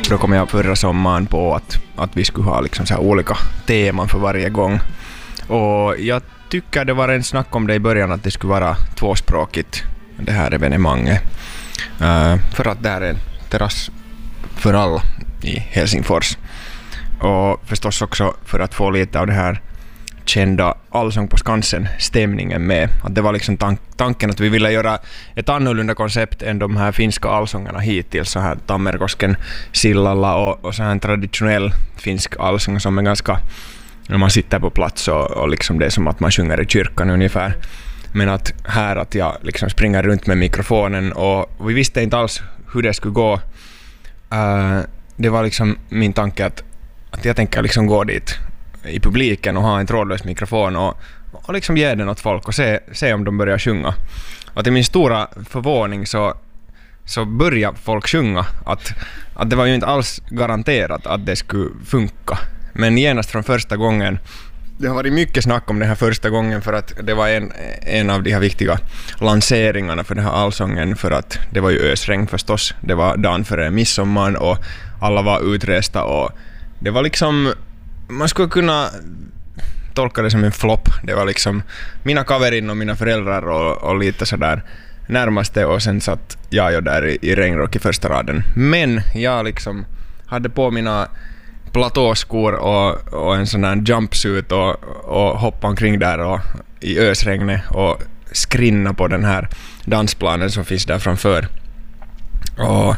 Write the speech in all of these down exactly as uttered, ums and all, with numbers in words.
Då kom jag förra sommaren på att, att vi skulle ha liksom så här olika teman för varje gång. Och jag tycker det var en snack om det i början att det skulle vara tvåspråkigt, det här evenemanget. Uh, för att det här är en terrass för alla i Helsingfors. Och förstås också för att få lite av det här kända Allsång på Skansen-stämningen med. Att det var liksom tank- tanken att vi ville göra ett annorlunda koncept än de här finska allsångarna hittills. Så här Tammerkosken, Sillalla och, och så här en traditionell finsk allsång som är ganska, när man sitter på plats och, och liksom det är som att man sjunger i kyrkan ungefär. Men att här att jag liksom springer runt med mikrofonen och, och vi visste inte alls hur det skulle gå. Uh, det var liksom min tanke att, att jag tänker liksom gå dit i publiken och ha en trådlös mikrofon och, och liksom ge den åt folk och se, se om de börjar sjunga. Och till min stora förvåning så, så börjar folk sjunga. Att, att det var ju inte alls garanterat att det skulle funka. Men genast från första gången, det har varit mycket snack om det här första gången för att det var en, en av de här viktiga lanseringarna för den här allsången, för att det var ju ösregn förstås. Det var dagen före midsommar och alla var utresta och det var liksom, man skulle kunna tolka det som en flopp. Det var liksom mina kaverin och mina föräldrar och, och lite sådär närmaste och sen satt jag ju där i, i regnrock i första raden. Men jag liksom hade på mina platåskor och, och en sån här jumpsuit och, och hoppade omkring där och, i ösregnet och skrinna på den här dansplanen som finns där framför. Och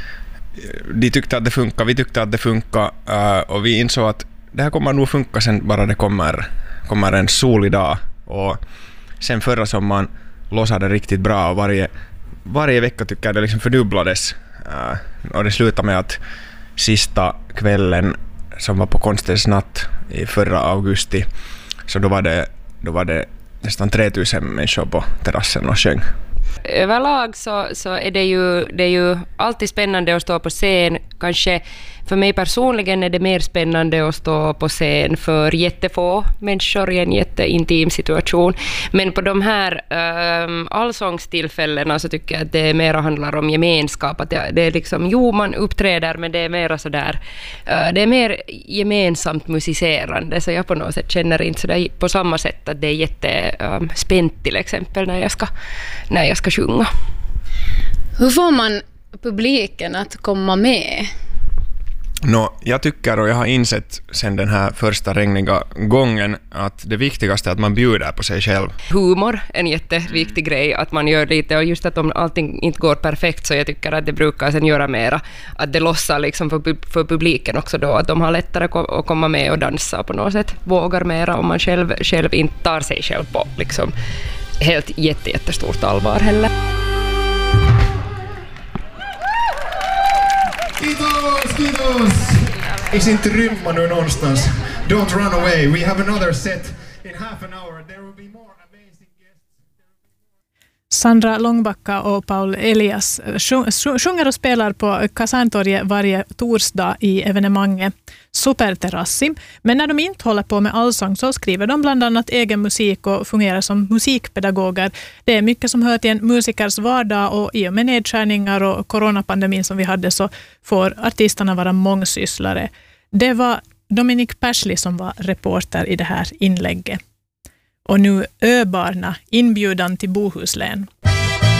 de tyckte att det funkar, vi tyckte att det funkar uh, och vi insåg att det här kommer nog funka sen bara det kommer, kommer en solig dag. Och sen förra sommaren låsade det riktigt bra och varje, varje vecka tycker jag det liksom fördubblades. Uh, och det slutade med att sista kvällen som var på Konstens natt i förra augusti, så då var det, då var det nästan tre tusen människor på terrassen och sjöng. Överlag så, så är det ju, det är ju alltid spännande att stå på scen. Kanske för mig personligen är det mer spännande att stå på scen för jättefå människor i en jätteintim situation. Men på de här ähm, allsångstillfällena så tycker jag att det mer handlar om gemenskap. Att det, det är liksom, jo man uppträder men det är mer sådär, äh, det är mer gemensamt musicerande. Så jag på något sätt känner inte sådär på samma sätt att det är jättespänt ähm, till exempel när jag ska, när jag ska sjunga. Hur får man publiken att komma med? Nå, jag tycker och jag har insett sen den här första regniga gången att det viktigaste är att man bjuder på sig själv. Humor är en jätteviktig grej, att man gör lite, och just att om allting inte går perfekt så jag tycker att det brukar sen göra mera, att det lossar liksom för, för publiken också då, att de har lättare att komma med och dansa på något sätt, vågar mera om man själv, själv inte tar sig själv på liksom helt jätte, jättestort allvar heller. Kiitos, kiitos! Is inte rymma nu någonstans. Don't run away. We have another set in half an hour. There will be more amazing guests. Sandra Långbacka och Paul Elias sjunger och spelar på Kaserntorget varje torsdag i evenemanget Superterrassi. Men när de inte håller på med allsång så skriver de bland annat egen musik och fungerar som musikpedagoger. Det är mycket som hör till en musikers vardag, och i och med nedskärningar och coronapandemin som vi hade så får artisterna vara mångsysslare. Det var Dominic Persley som var reporter i det här inlägget. Och nu Öbarna, inbjudan till Bohuslän.